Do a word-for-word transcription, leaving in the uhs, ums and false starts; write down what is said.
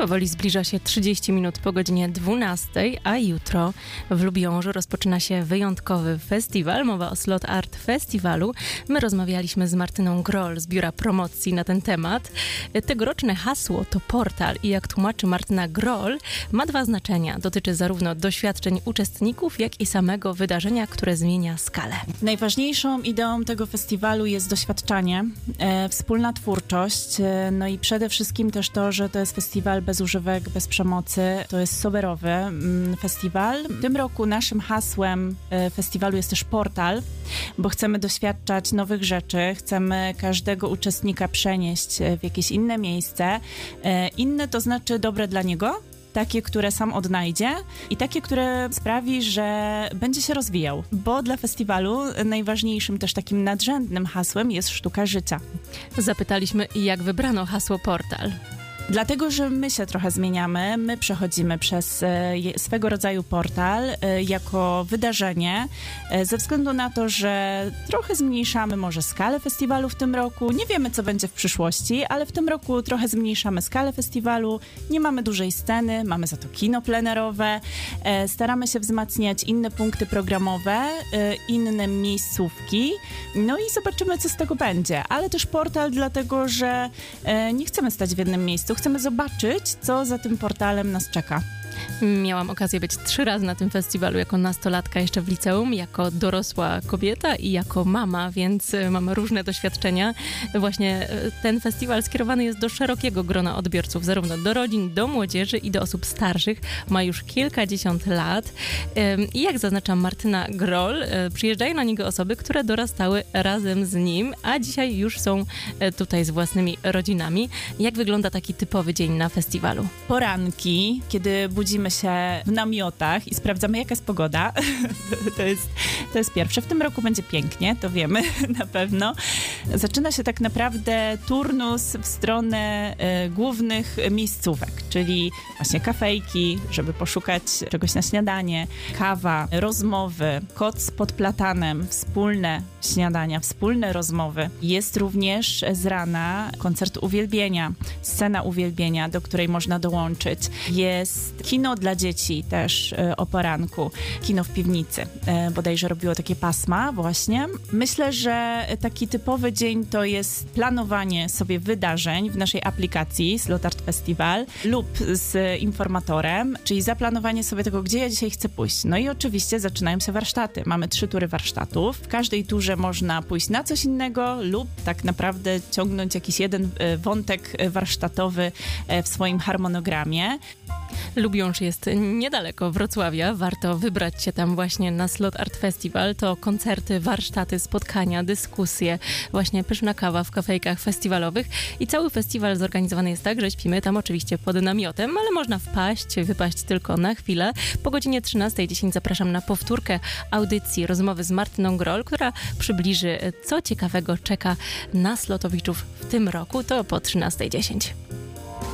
Powoli zbliża się trzydzieści minut po godzinie dwunastej, a jutro w Lubiążu rozpoczyna się wyjątkowy festiwal. Mowa o Slot Art Festiwalu. My rozmawialiśmy z Martyną Groll z Biura Promocji na ten temat. Tegoroczne hasło to portal i jak tłumaczy Martyna Groll, ma dwa znaczenia. Dotyczy zarówno doświadczeń uczestników, jak i samego wydarzenia, które zmienia skalę. Najważniejszą ideą tego festiwalu jest doświadczanie, e, wspólna twórczość, e, no i przede wszystkim też to, że to jest festiwal bez używek, bez przemocy. To jest soberowy mm, festiwal. W tym roku naszym hasłem e, festiwalu jest też portal, bo chcemy doświadczać nowych rzeczy, chcemy każdego uczestnika przenieść w jakieś inne miejsce. E, inne to znaczy dobre dla niego, takie, które sam odnajdzie i takie, które sprawi, że będzie się rozwijał, bo dla festiwalu najważniejszym też takim nadrzędnym hasłem jest sztuka życia. Zapytaliśmy, jak wybrano hasło portal. Dlatego, że my się trochę zmieniamy, my przechodzimy przez e, swego rodzaju portal e, jako wydarzenie, e, ze względu na to, że trochę zmniejszamy może skalę festiwalu w tym roku. Nie wiemy, co będzie w przyszłości, ale w tym roku trochę zmniejszamy skalę festiwalu. Nie mamy dużej sceny, mamy za to kino plenerowe. E, staramy się wzmacniać inne punkty programowe, e, inne miejscówki. No i zobaczymy, co z tego będzie. Ale też portal dlatego, że e, nie chcemy stać w jednym miejscu. Chcemy zobaczyć, co za tym portalem nas czeka. Miałam okazję być trzy razy na tym festiwalu jako nastolatka jeszcze w liceum, jako dorosła kobieta i jako mama, więc mam różne doświadczenia. Właśnie ten festiwal skierowany jest do szerokiego grona odbiorców, zarówno do rodzin, do młodzieży i do osób starszych. Ma już kilkadziesiąt lat i jak zaznacza Martyna Groll, przyjeżdżają na niego osoby, które dorastały razem z nim, a dzisiaj już są tutaj z własnymi rodzinami. Jak wygląda taki typowy dzień na festiwalu? Poranki, kiedy budzimy się w namiotach i sprawdzamy, jaka jest pogoda. To jest, to jest pierwsze. W tym roku będzie pięknie, to wiemy na pewno. Zaczyna się tak naprawdę turnus w stronę y, głównych miejscówek, czyli właśnie kafejki, żeby poszukać czegoś na śniadanie, kawa, rozmowy, koc pod platanem, wspólne śniadania, wspólne rozmowy. Jest również z rana koncert uwielbienia, scena uwielbienia, do której można dołączyć. Jest kino dla dzieci też y, o poranku, kino w piwnicy. Y, bodajże robiło takie pasma właśnie. Myślę, że taki typowy dzień to jest planowanie sobie wydarzeń w naszej aplikacji Slot Art Festival lub z informatorem, czyli zaplanowanie sobie tego, gdzie ja dzisiaj chcę pójść. No i oczywiście zaczynają się warsztaty. Mamy trzy tury warsztatów. W każdej turze można pójść na coś innego lub tak naprawdę ciągnąć jakiś jeden y, wątek warsztatowy y, w swoim harmonogramie. Lubiąż jest niedaleko Wrocławia. Warto wybrać się tam właśnie na Slot Art Festival. To koncerty, warsztaty, spotkania, dyskusje, właśnie pyszna kawa w kafejkach festiwalowych. I cały festiwal zorganizowany jest tak, że śpimy tam oczywiście pod namiotem, ale można wpaść, wypaść tylko na chwilę. Po godzinie trzynastej dziesięć zapraszam na powtórkę audycji rozmowy z Martyną Groll, która przybliży, co ciekawego czeka na slotowiczów w tym roku. To po trzynastej dziesięć.